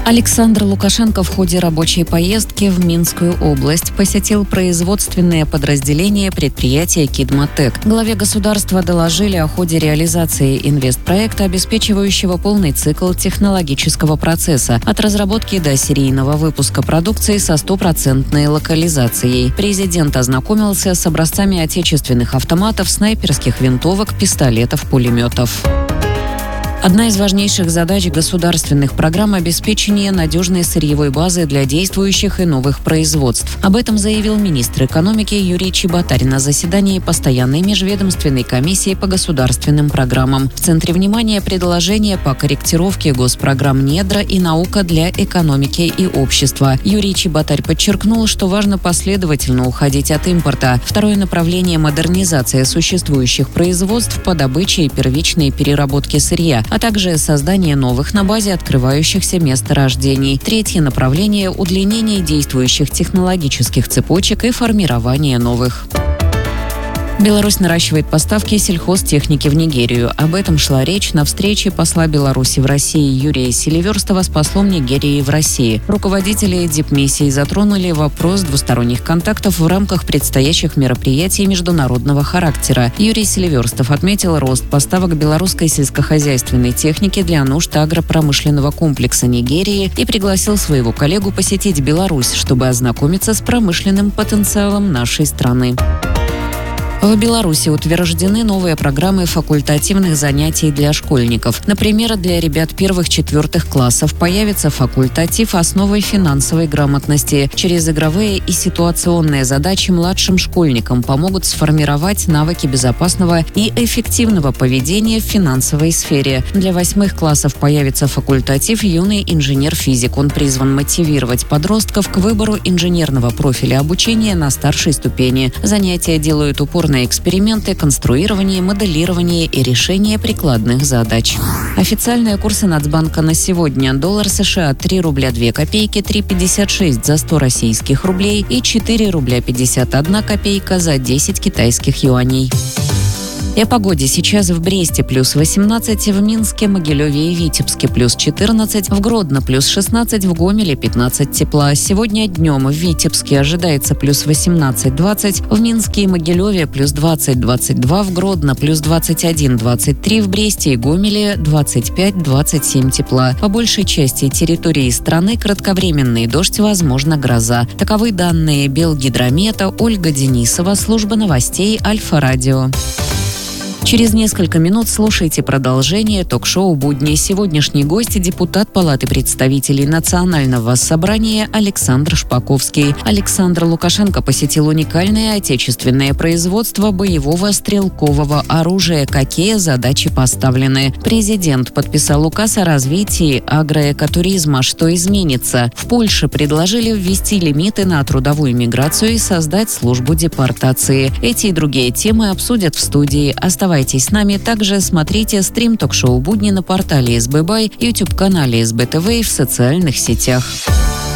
Александр Лукашенко в ходе рабочей поездки в Минскую область посетил производственные подразделения предприятия «Кидмотек». Главе государства доложили о ходе реализации инвестпроекта, обеспечивающего полный цикл технологического процесса от разработки до серийного выпуска продукции со 100% локализацией. Президент ознакомился с образцами отечественных автоматов, снайперских винтовок, пистолетов, пулеметов. Одна из важнейших задач государственных программ – обеспечение надежной сырьевой базы для действующих и новых производств. Об этом заявил министр экономики Юрий Чеботарь на заседании постоянной межведомственной комиссии по государственным программам. В центре внимания предложения по корректировке госпрограмм «Недра» и «Наука для экономики и общества». Юрий Чеботарь подчеркнул, что важно последовательно уходить от импорта. Второе направление – модернизация существующих производств по добыче и первичной переработке сырья, а также создание новых на базе открывающихся месторождений. Третье направление – удлинение действующих технологических цепочек и формирование новых. Беларусь наращивает поставки сельхозтехники в Нигерию. Об этом шла речь на встрече посла Беларуси в России Юрия Селиверстова с послом Нигерии в России. Руководители дипмиссии затронули вопрос двусторонних контактов в рамках предстоящих мероприятий международного характера. Юрий Селиверстов отметил рост поставок белорусской сельскохозяйственной техники для нужд агропромышленного комплекса Нигерии и пригласил своего коллегу посетить Беларусь, чтобы ознакомиться с промышленным потенциалом нашей страны. В Беларуси утверждены новые программы факультативных занятий для школьников. Например, для ребят 1-4 классов появится факультатив «Основы финансовой грамотности». Через игровые и ситуационные задачи младшим школьникам помогут сформировать навыки безопасного и эффективного поведения в финансовой сфере. Для 8 классов появится факультатив «Юный инженер-физик». Он призван мотивировать подростков к выбору инженерного профиля обучения на старшей ступени. Занятия делают упор на эксперименты, конструирование, моделирование и решение прикладных задач. Официальные курсы Нацбанка на сегодня. Доллар США 3 рубля 2 копейки, 3,56 за 100 российских рублей и 4 рубля 51 копейка за 10 китайских юаней. И о погоде. Сейчас в Бресте плюс 18, в Минске, Могилеве и Витебске плюс 14, в Гродно плюс 16, в Гомеле 15 тепла. Сегодня днем в Витебске ожидается плюс 18-20, в Минске и Могилеве плюс 20-22, в Гродно плюс 21-23, в Бресте и Гомеле 25-27 тепла. По большей части территории страны кратковременный дождь, возможно гроза. Таковы данные Белгидромета. Ольга Денисова, служба новостей Альфа-Радио. Через несколько минут слушайте продолжение ток-шоу «Будни». Сегодняшний гость – депутат Палаты представителей Национального собрания Александр Шпаковский. Александр Лукашенко посетил уникальное отечественное производство боевого стрелкового оружия. Какие задачи поставлены? Президент подписал указ о развитии агроэкотуризма. Что изменится? В Польше предложили ввести лимиты на трудовую миграцию и создать службу депортации. Эти и другие темы обсудят в студии. Оставайтесь с нами. Также смотрите стрим ток-шоу «Будни» на портале СБ Бай, YouTube-канале СБ ТВ и в социальных сетях.